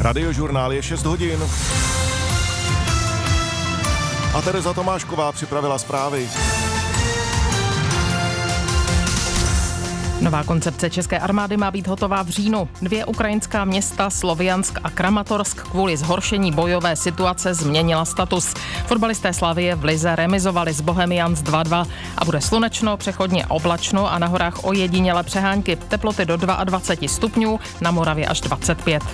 Radiožurnál je 6 hodin. A Tereza Tomášková připravila zprávy. Nová koncepce české armády má být hotová v říjnu. 2 ukrajinská města, Sloviansk a Kramatorsk, kvůli zhoršení bojové situace změnila status. Fotbalisté Slavie v lize remizovali s Bohemians 2-2 a bude slunečno, přechodně oblačno a na horách ojedinělé přehánky. Teploty do 22 stupňů, na Moravě až 25.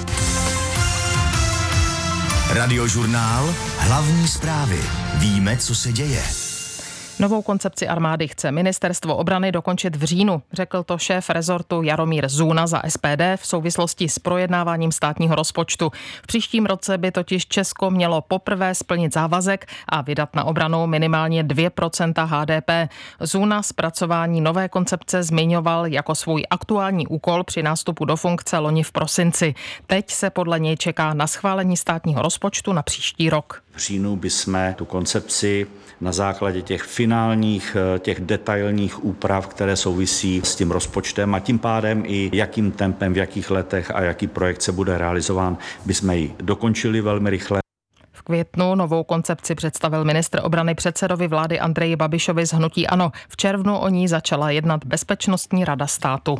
Radiožurnál, hlavní zprávy. Víme, co se děje. Novou koncepci armády chce Ministerstvo obrany dokončit v říjnu, řekl to šéf rezortu Jaromír Zůna za SPD v souvislosti s projednáváním státního rozpočtu. V příštím roce by totiž Česko mělo poprvé splnit závazek a vydat na obranu minimálně 2% HDP. Zůna zpracování nové koncepce zmiňoval jako svůj aktuální úkol při nástupu do funkce loni v prosinci. Teď se podle něj čeká na schválení státního rozpočtu na příští rok. V říjnu bychom tu koncepci na základě těch finálních, těch detailních úprav, které souvisí s tím rozpočtem a tím pádem i jakým tempem, v jakých letech a jaký projekt se bude realizován, bychom ji dokončili velmi rychle. V květnu novou koncepci představil ministr obrany předsedovi vlády Andreji Babišovi z hnutí ANO. V červnu o ní začala jednat Bezpečnostní rada státu.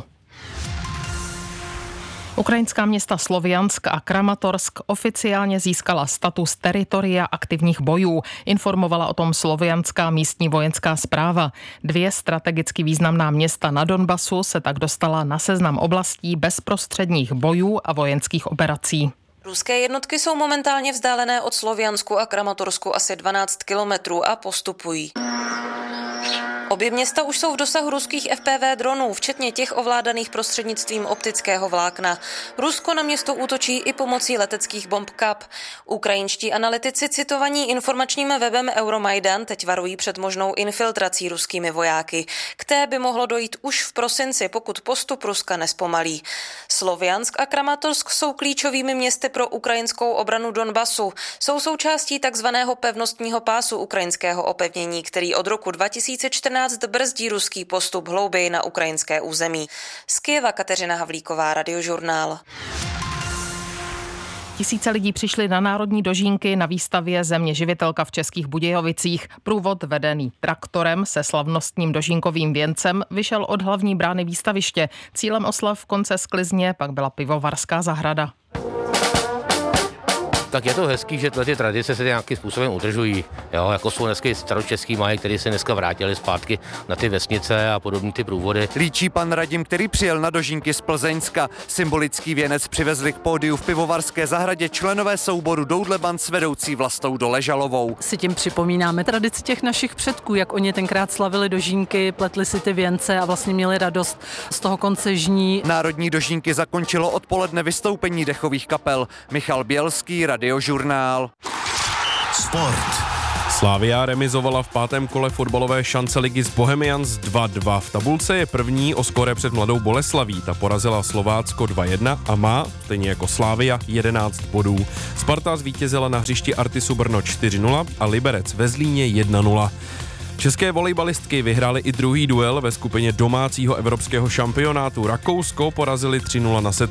Ukrajinská města Sloviansk a Kramatorsk oficiálně získala status teritoria aktivních bojů. Informovala o tom slovianská místní vojenská správa. 2 strategicky významná města na Donbasu se tak dostala na seznam oblastí bezprostředních bojů a vojenských operací. Ruské jednotky jsou momentálně vzdálené od Sloviansku a Kramatorsku asi 12 kilometrů a postupují. Obě města už jsou v dosahu ruských FPV dronů, včetně těch ovládaných prostřednictvím optického vlákna. Rusko na město útočí i pomocí leteckých bomb Kap. Ukrajinští analytici citovaní informačním webem Euromajdan teď varují před možnou infiltrací ruskými vojáky. K té by mohlo dojít už v prosinci, pokud postup Ruska nespomalí. Sloviansk a Kramatorsk jsou klíčovými městy pro ukrajinskou obranu Donbasu. Jsou součástí takzvaného pevnostního pásu ukrajinského opevnění, který od roku 2014 brzdí ruský postup hlouběji na ukrajinské území. Z Kyjeva Kateřina Havlíková, Radiožurnál. Tisíce lidí přišli na národní dožínky na výstavě Země živitelka v Českých Budějovicích. Průvod vedený traktorem se slavnostním dožínkovým věncem vyšel od hlavní brány výstaviště. Cílem oslav konce sklizně pak byla pivovarská zahrada. Tak je to hezký, že ty tradice se nějakým způsobem udržují. Jo, jako jsou dneska staročeský mají, který se dneska vrátili zpátky na ty vesnice a podobné ty průvody. Líčí pan Radim, který přijel na dožínky z Plzeňska. Symbolický věnec přivezli k pódiu v pivovarské zahradě členové souboru Doudleban s vedoucí Vlastou Doležalovou. Si tím připomínáme tradici těch našich předků, jak oni tenkrát slavili dožínky, pletli si ty věnce a vlastně měli radost z toho konce žní. Národní dožínky zakončilo odpoledne vystoupení dechových kapel. Michal Bělský, Radiožurnál. Sport. Slavia remizovala v 5. kole fotbalové šance ligy s Bohemians 2-2. V tabulce je první o skóre před Mladou Boleslaví. Ta porazila Slovácko 2-1 a má, stejně jako Slavia, 11 bodů. Sparta zvítězila na hřišti Artisu Brno 4-0 a Liberec ve Zlíně 1-0. České volejbalistky vyhrály i druhý duel ve skupině domácího evropského šampionátu. Rakousko porazili 3-0 na set